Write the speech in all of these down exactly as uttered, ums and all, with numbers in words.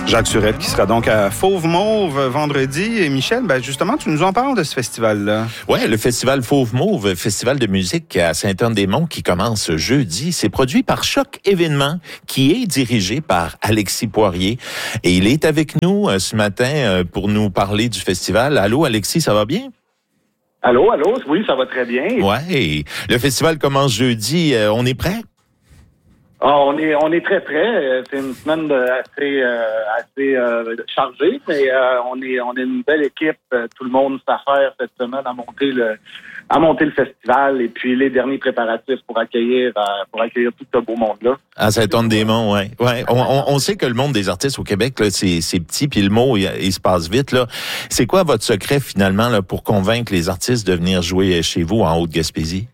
Jacques Surette qui sera donc à Fauve Mauve vendredi. Et Michel, ben justement, tu nous en parles de ce festival-là. Oui, le festival Fauve Mauve, festival de musique à Saint-Anne-des-Monts qui commence jeudi. C'est produit par Choc Événements qui est dirigé par Alexis Poirier. Et il est avec nous euh, ce matin euh, pour nous parler du festival. Allô, Alexis, ça va bien? Allô, allô, oui, ça va très bien. Ouais, le festival commence jeudi. Euh, on est prêt? Ah, on est on est très prêt. C'est une semaine de, assez euh, assez euh, chargée, mais euh, on est on est une belle équipe. Tout le monde s'affaire cette semaine à monter le à monter le festival et puis les derniers préparatifs pour accueillir euh, pour accueillir tout ce beau monde-là. À Saint-Anne-des-Monts, ouais. Ouais. On, on, on sait que le monde des artistes au Québec, là, c'est, c'est petit, puis le mot, il, il se passe vite, là. C'est quoi votre secret, finalement, là, pour convaincre les artistes de venir jouer chez vous en Haute-Gaspésie?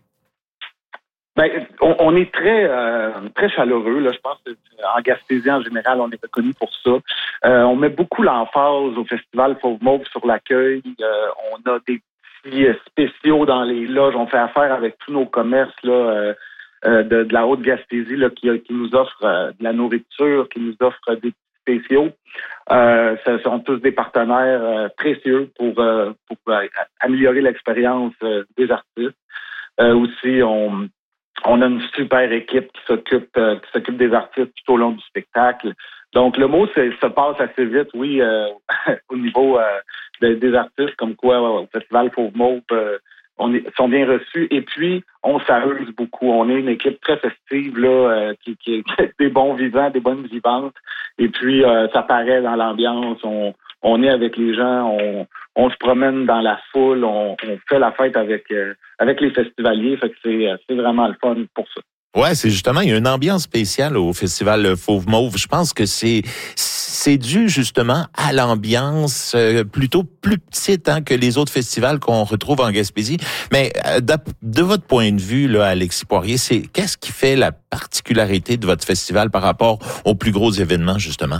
Ben, on, on est très euh, très chaleureux, là. Je pense que en Gaspésie, en général, on est reconnu pour ça. Euh, on met beaucoup l'emphase au Festival Fauve Mauve sur l'accueil. Euh, on a des petits spéciaux dans les loges. On fait affaire avec tous nos commerces, là, euh, euh, de, de la Haute-Gaspésie, là, qui, qui nous offrent euh, de la nourriture, qui nous offrent des spéciaux. Euh, ce sont tous des partenaires euh, précieux pour, euh, pour euh, améliorer l'expérience euh, des artistes. Euh, aussi, on On a une super équipe qui s'occupe euh, qui s'occupe des artistes tout au long du spectacle. Donc, le mot c'est, se passe assez vite, oui, euh, au niveau euh, de, des artistes, comme quoi au Festival Fauve Mauve, euh, on est, sont bien reçus. Et puis, on s'amuse beaucoup. On est une équipe très festive, là, euh, qui, qui, qui est des bons vivants, des bonnes vivantes. Et puis, euh, ça paraît dans l'ambiance. On, on est avec les gens, on, on se promène dans la foule, on, on fait la fête avec euh, avec les festivaliers. Fait que c'est, c'est vraiment le fun pour ça. Ouais, c'est justement, il y a une ambiance spéciale au festival Fauve Mauve. Je pense que c'est c'est dû justement à l'ambiance euh, plutôt plus petite hein, que les autres festivals qu'on retrouve en Gaspésie. Mais euh, de votre point de vue, là, Alexis Poirier, c'est qu'est-ce qui fait la particularité de votre festival par rapport aux plus gros événements, justement?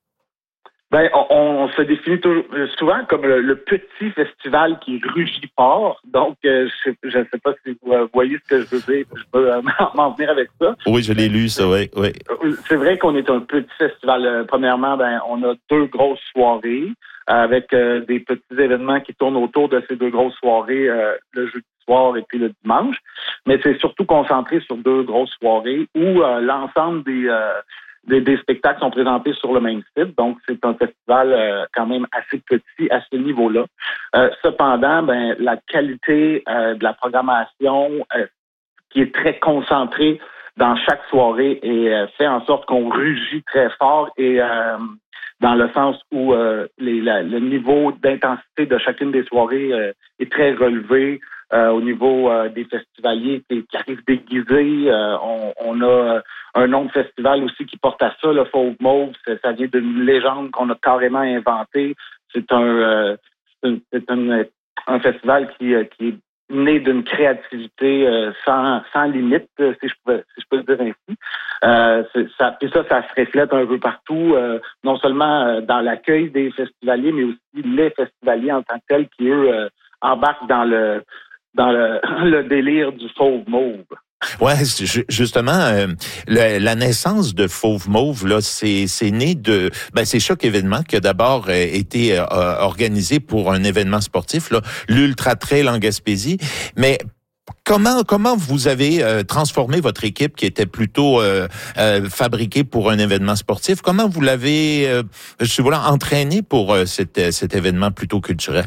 Ben, on, on se définit toujours, souvent comme le, le petit festival qui rugit fort. Donc, euh, je ne sais pas si vous euh, voyez ce que je veux dire. Je peux euh, m'en venir avec ça. Oui, je l'ai lu, ça, oui. oui. C'est vrai qu'on est un petit festival. Euh, premièrement, ben, on a deux grosses soirées avec euh, des petits événements qui tournent autour de ces deux grosses soirées, euh, le jeudi soir et puis le dimanche. Mais c'est surtout concentré sur deux grosses soirées où euh, l'ensemble des... Euh, Des, des spectacles sont présentés sur le même site, donc c'est un festival euh, quand même assez petit à ce niveau-là. Euh, cependant, ben la qualité euh, de la programmation euh, qui est très concentrée dans chaque soirée et euh, fait en sorte qu'on rugit très fort et euh, dans le sens où euh, les, la, le niveau d'intensité de chacune des soirées euh, est très relevé. Euh, au niveau euh, des festivaliers qui, qui arrivent déguisés, euh, on, on a un nom de festival aussi qui porte à ça, le Fauve Mauve. C'est, ça vient d'une légende qu'on a carrément inventée. C'est un, euh, c'est, un, c'est un, un festival qui, qui est né d'une créativité euh, sans, sans limite, si je peux, si je peux le dire ainsi. Euh, c'est, ça, puis ça, ça se reflète un peu partout, euh, non seulement dans l'accueil des festivaliers, mais aussi les festivaliers en tant que tels qui, eux, euh, embarquent dans le dans le, le délire du Fauve Mauve. Ouais, justement, euh, le, la naissance de Fauve Mauve, là, c'est, c'est né de, ben, c'est Choc Événement qui a d'abord euh, été euh, organisé pour un événement sportif, là, l'Ultra Trail en Gaspésie. Mais comment, comment vous avez euh, transformé votre équipe qui était plutôt euh, euh, fabriquée pour un événement sportif? Comment vous l'avez, euh, je voilà, entraîné pour euh, cet, cet événement plutôt culturel?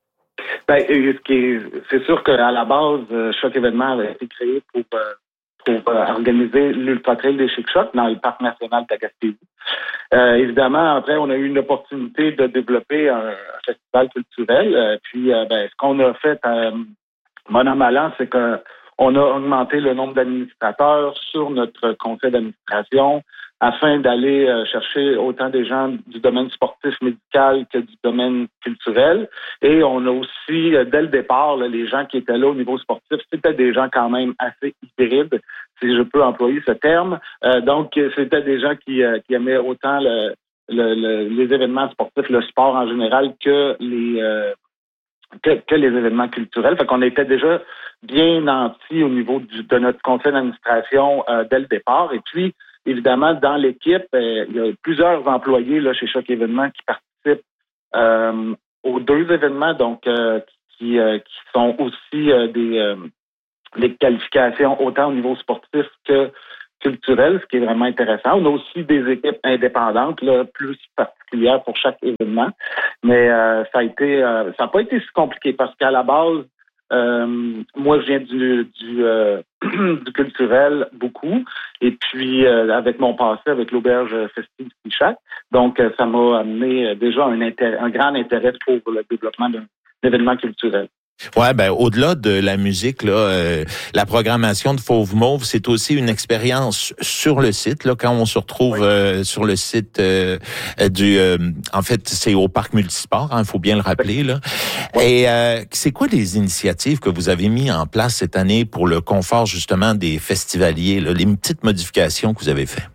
Ben, ce qui est, c'est sûr qu'à la base, Choc Événement avait été créé pour, pour organiser l'Ultra Trail des Chic Chocs dans le Parc national de la Gaspésie. Euh, évidemment, après, on a eu une opportunité de développer un, un festival culturel. Euh, puis, euh, ben, ce qu'on a fait, euh, bon an, mal an, c'est qu'on a augmenté le nombre d'administrateurs sur notre conseil d'administration afin d'aller euh, chercher autant des gens du domaine sportif médical que du domaine culturel. Et on a aussi, euh, dès le départ, là, les gens qui étaient là au niveau sportif, c'était des gens quand même assez hybrides, si je peux employer ce terme. Euh, donc, c'était des gens qui, euh, qui aimaient autant le, le, le, les événements sportifs, le sport en général, que les... Euh, Que, que les événements culturels. Fait qu'on était déjà bien nantis au niveau du, de notre conseil d'administration euh, dès le départ. Et puis, évidemment, dans l'équipe, euh, il y a plusieurs employés là, chez Choc Événements qui participent euh, aux deux événements, donc euh, qui, euh, qui sont aussi euh, des, euh, des qualifications autant au niveau sportif que culturel, ce qui est vraiment intéressant. On a aussi des équipes indépendantes, là, plus particulières pour chaque événement. Mais euh, ça a été euh, ça n'a pas été si compliqué parce qu'à la base, euh, moi je viens du du, euh, du culturel beaucoup. Et puis euh, avec mon passé avec l'auberge festive Stichac. Donc euh, ça m'a amené euh, déjà un intérêt, un grand intérêt pour le développement d'un événement culturel. Ouais, ben au-delà de la musique, là, euh, la programmation de Fauve Mauve, c'est aussi une expérience sur le site. Là, quand on se retrouve oui. euh, sur le site euh, du, euh, en fait, c'est au parc multisport, il hein, faut bien le rappeler. Là. Oui. Et euh, c'est quoi les initiatives que vous avez mis en place cette année pour le confort justement des festivaliers, là, les petites modifications que vous avez faites?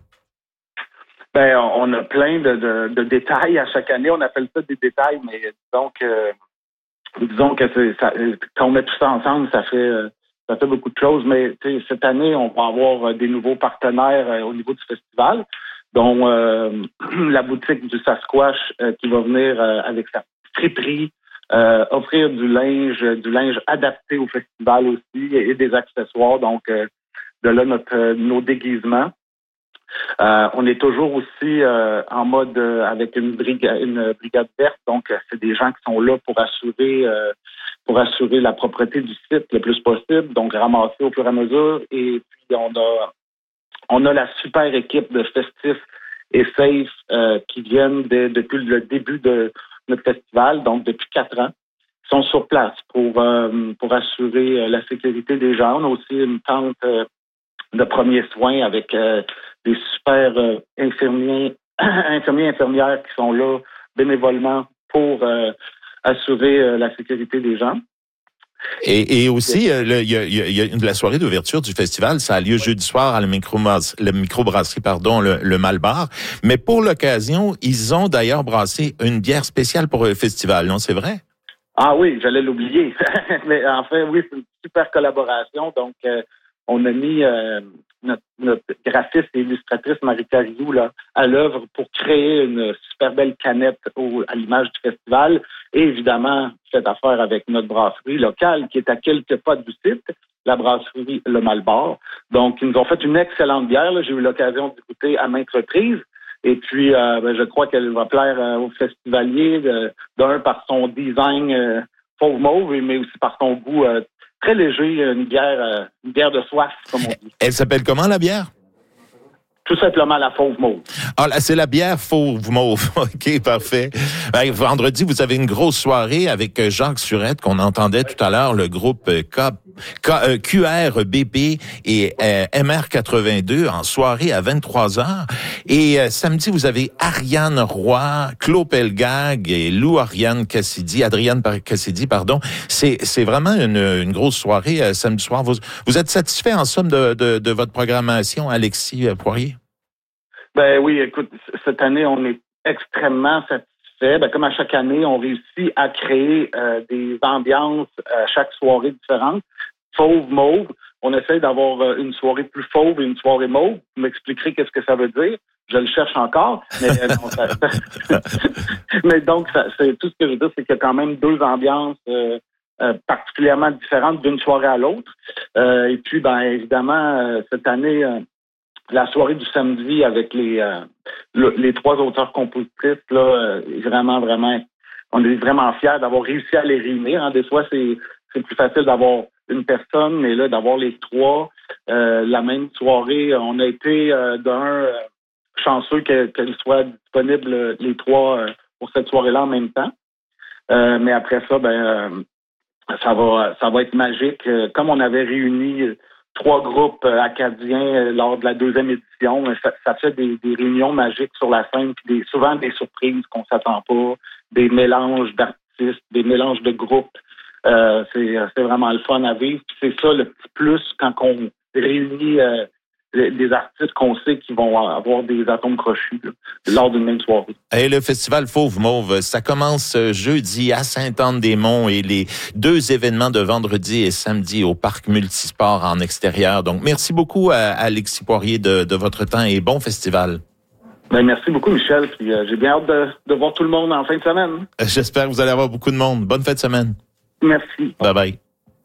Ben, on a plein de, de, de détails à chaque année. On appelle ça des détails, mais donc. Euh, Disons que c'est, ça, quand on met tout ça ensemble, ça fait ça fait beaucoup de choses. Mais cette année, on va avoir des nouveaux partenaires au niveau du festival, dont euh, la boutique du Sasquatch euh, qui va venir euh, avec sa friperie, euh, offrir du linge, du linge adapté au festival aussi et des accessoires. Donc, euh, de là notre nos déguisements. Euh, on est toujours aussi euh, en mode euh, avec une brigade, une brigade verte, donc euh, c'est des gens qui sont là pour assurer euh, pour assurer la propreté du site le plus possible, donc ramasser au fur et à mesure. Et puis on a on a la super équipe de festifs et safe euh, qui viennent de, depuis le début de notre festival, donc depuis quatre ans, qui sont sur place pour euh, pour assurer euh, la sécurité des gens. On a aussi une tente euh, de premiers soins avec euh, des super euh, infirmiers, infirmiers infirmières qui sont là bénévolement pour euh, assurer euh, la sécurité des gens. Et, et aussi, il euh, y, a, y, a, y a la soirée d'ouverture du festival, ça a lieu oui. jeudi soir à la microbrasserie, le microbrasserie, pardon, le, le Malbar. Mais pour l'occasion, ils ont d'ailleurs brassé une bière spéciale pour le festival, non, c'est vrai? Ah oui, j'allais l'oublier. Mais en fait, oui, c'est une super collaboration. Donc, euh, on a mis euh, notre, notre graphiste et illustratrice Marie Cariou là à l'œuvre pour créer une super belle canette au, à l'image du festival. Et évidemment, cette affaire avec notre brasserie locale qui est à quelques pas du site, la brasserie Le Malbar. Donc, ils nous ont fait une excellente bière. Là. J'ai eu l'occasion d'écouter à maintes reprises. Et puis, euh, ben, je crois qu'elle va plaire euh, aux festivaliers, de, d'un par son design euh, fauve mauve, mais aussi par son goût euh, très léger, une bière, euh, une bière de soif, comme on dit. Elle s'appelle comment, la bière? Tout simplement la fauve mauve. Ah, là, c'est la bière fauve mauve. OK, parfait. Ben, vendredi, vous avez une grosse soirée avec Jacques Surette, qu'on entendait tout à l'heure, le groupe K, K, euh, Q R B P et euh, M R quatre-vingt-deux en soirée à vingt-trois heures. Et euh, samedi, vous avez Ariane Roy, Claude Pelgag et Lou Ariane Cassidy, Adrienne Cassidy, pardon. C'est, c'est vraiment une, une grosse soirée euh, samedi soir. Vous, vous êtes satisfait en somme de, de, de votre programmation, Alexis Poirier? Ben oui, écoute, cette année, on est extrêmement satisfait. Ben, comme à chaque année, on réussit à créer euh, des ambiances à chaque soirée différente. Fauve, mauve. On essaie d'avoir euh, une soirée plus fauve et une soirée mauve. Vous m'expliquerez qu'est-ce que ça veut dire. Je le cherche encore. Mais, euh, non, ça, mais donc, ça, c'est, tout ce que je veux dire, c'est qu'il y a quand même deux ambiances euh, euh, particulièrement différentes d'une soirée à l'autre. Euh, et puis, ben évidemment, euh, cette année... Euh, la soirée du samedi avec les euh, le, les trois auteurs-compositrices, là, euh, vraiment, vraiment, on est vraiment fiers d'avoir réussi à les réunir. Hein. Des fois, c'est, c'est plus facile d'avoir une personne, mais là, d'avoir les trois, euh, la même soirée, on a été euh, d'un euh, chanceux qu'elles qu'elle soient disponibles euh, les trois euh, pour cette soirée-là en même temps. Euh, mais après ça, ben euh, ça va ça va être magique. Euh, comme on avait réuni euh, trois groupes euh, acadiens euh, lors de la deuxième édition. Ça, ça fait des, des réunions magiques sur la scène, puis des, souvent des surprises qu'on s'attend pas, des mélanges d'artistes, des mélanges de groupes. Euh, c'est, c'est vraiment le fun à vivre. Puis c'est ça le petit plus quand on réunit euh, des artistes qu'on sait qui vont avoir des atomes crochus là, lors d'une même soirée. Et le festival Fauve Mauve, ça commence jeudi à Sainte-Anne-des-Monts et les deux événements de vendredi et samedi au parc multisport en extérieur. Donc, merci beaucoup à Alexis Poirier de, de votre temps et bon festival. Ben, merci beaucoup, Michel. Puis, euh, j'ai bien hâte de, de voir tout le monde en fin de semaine. J'espère que vous allez avoir beaucoup de monde. Bonne fin de semaine. Merci. Bye bye.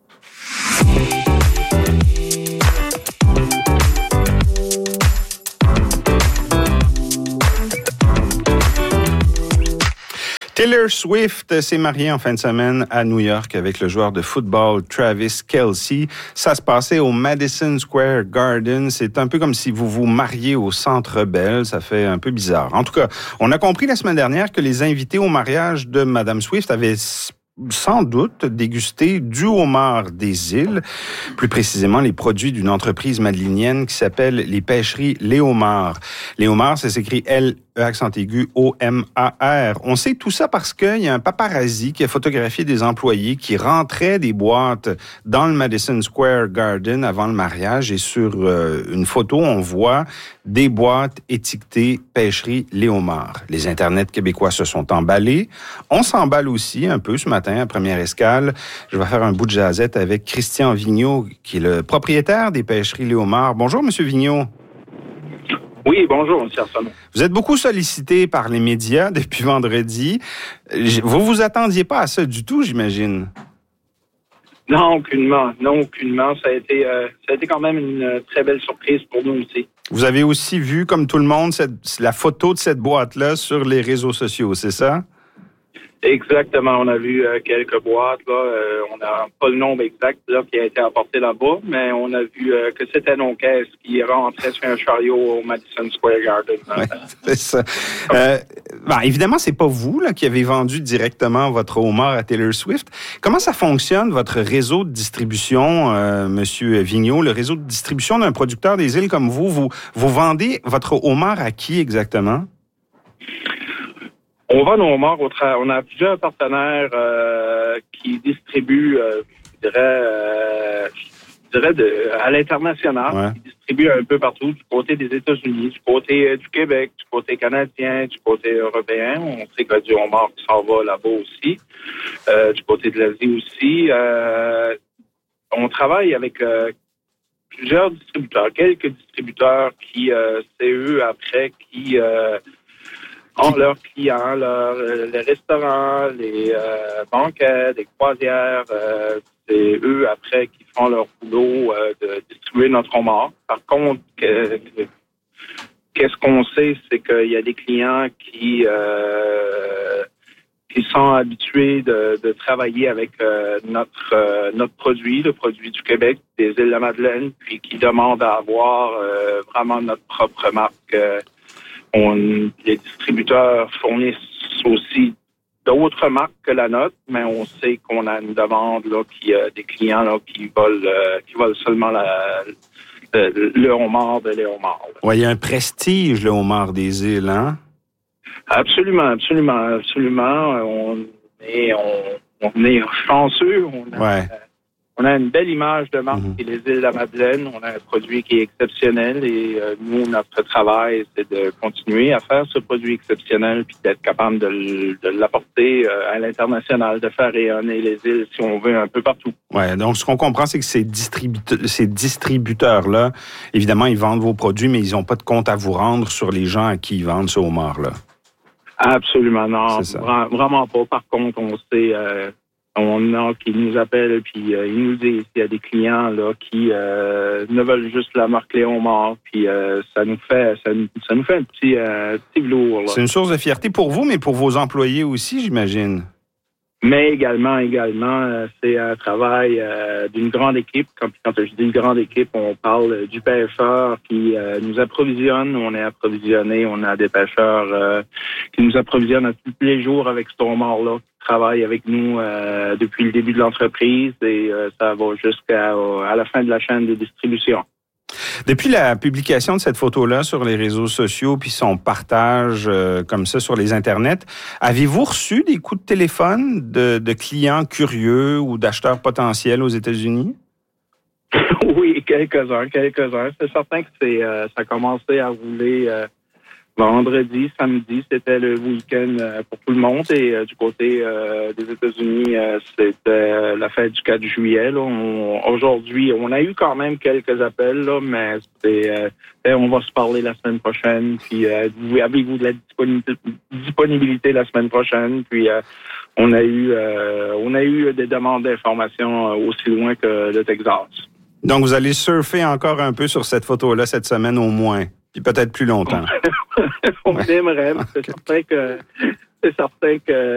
Taylor Swift s'est mariée en fin de semaine à New York avec le joueur de football Travis Kelce. Ça se passait au Madison Square Garden. C'est un peu comme si vous vous mariez au Centre Bell. Ça fait un peu bizarre. En tout cas, on a compris la semaine dernière que les invités au mariage de Madame Swift avaient sans doute dégusté du homard des îles, plus précisément les produits d'une entreprise madelinienne qui s'appelle les Pêcheries Léomar. Léomar, ça s'écrit L E accent aigu O M A R. On sait tout ça parce qu'il y a un paparazzi qui a photographié des employés qui rentraient des boîtes dans le Madison Square Garden avant le mariage et sur euh, une photo, on voit des boîtes étiquetées Pêcherie Léomar. Les internets québécois se sont emballés. On s'emballe aussi un peu ce matin à Première Escale. Je vais faire un bout de jasette avec Christian Vigneault, qui est le propriétaire des Pêcheries Léomar. Bonjour, Monsieur Vigneault. Oui, bonjour, M. Arsenault. Vous êtes beaucoup sollicité par les médias depuis vendredi. Vous vous attendiez pas à ça du tout, j'imagine? Non, aucunement. Non, aucunement. Ça a été, euh, ça a été quand même une très belle surprise pour nous aussi. Vous avez aussi vu, comme tout le monde, cette, la photo de cette boîte-là sur les réseaux sociaux, c'est ça? Exactement. On a vu euh, quelques boîtes. Là. Euh, on n'a pas le nombre exact là, qui a été apporté là-bas, mais on a vu euh, que c'était nos caisses qui rentraient sur un chariot au Madison Square Garden. Oui, c'est ça. Euh, ben, évidemment, c'est pas vous là, qui avez vendu directement votre homard à Taylor Swift. Comment ça fonctionne, votre réseau de distribution, euh, Monsieur Vigneault, le réseau de distribution d'un producteur des îles comme vous? Vous, vous vendez votre homard à qui exactement? On vend nos homards au tra- On a plusieurs partenaires euh, qui distribuent, euh, je dirais, euh, je dirais de, à l'international, ouais. qui distribuent un peu partout, du côté des États-Unis, du côté euh, du Québec, du côté canadien, du côté européen. On sait qu'il y a du homard qui s'en va là-bas aussi, euh, du côté de l'Asie aussi. Euh, on travaille avec euh, plusieurs distributeurs, quelques distributeurs qui, euh, c'est eux après, qui... Euh, ont leurs clients, leurs, euh, les restaurants, les euh, banquets, les croisières. Euh, c'est eux, après, qui font leur boulot euh, de distribuer notre homard. Par contre, que, que, qu'est-ce qu'on sait, c'est qu'il y a des clients qui euh, qui sont habitués de, de travailler avec euh, notre euh, notre produit, le produit du Québec, des îles de la Madeleine, puis qui demandent à avoir euh, vraiment notre propre marque. Euh, On, les distributeurs fournissent aussi d'autres marques que la nôtre, mais on sait qu'on a une demande là, qui a des clients là, qui veulent euh, qui veulent seulement la, le, le homard de Léomar. Oui, il y a un prestige, le homard des îles, hein? Absolument, absolument, absolument. On est on, on est chanceux. On a, ouais. On a une belle image de marque mm-hmm. qui est les îles de la Madeleine. On a un produit qui est exceptionnel et euh, nous, notre travail, c'est de continuer à faire ce produit exceptionnel puis d'être capable de, de l'apporter euh, à l'international, de faire rayonner les îles, si on veut, un peu partout. Oui, donc ce qu'on comprend, c'est que ces, distribute- ces distributeurs-là, évidemment, ils vendent vos produits, mais ils n'ont pas de compte à vous rendre sur les gens à qui ils vendent ce homard-là. Absolument, non. Vra- vraiment pas. Par contre, on sait... Euh, On a qui nous appellent puis euh, ils nous disent qu'il y a des clients là qui euh, ne veulent juste la marque Léomar puis euh, ça nous fait ça nous, ça nous fait un petit euh, petit velours. Là. C'est une source de fierté pour vous, mais pour vos employés aussi, j'imagine. Mais également, également, euh, c'est un travail euh, d'une grande équipe. Quand, quand je dis une grande équipe, on parle du pêcheur qui euh, nous approvisionne. On est approvisionné. On a des pêcheurs euh, qui nous approvisionnent tous les jours avec ce homard-là, qui travaillent avec nous euh, depuis le début de l'entreprise et euh, ça va jusqu'à à la fin de la chaîne de distribution. Depuis la publication de cette photo-là sur les réseaux sociaux puis son partage euh, comme ça sur les internets, avez-vous reçu des coups de téléphone de, de clients curieux ou d'acheteurs potentiels aux États-Unis? Oui, quelques-uns, quelques-uns. C'est certain que c'est euh, ça a commencé à rouler euh, vendredi, samedi, c'était le week-end euh, pour tout le monde. Et euh, du côté euh, des États-Unis, euh, c'était euh, la fête du quatre juillet. Là. On, aujourd'hui, on a eu quand même quelques appels, là, mais c'est, euh, on va se parler la semaine prochaine. Puis euh, avez-vous de la disponibilité, disponibilité la semaine prochaine? Puis euh, on a eu euh, on a eu des demandes d'informations euh, aussi loin que le Texas. Donc, vous allez surfer encore un peu sur cette photo-là cette semaine au moins, puis peut-être plus longtemps. On aimerait, mais c'est certain que c'est certain que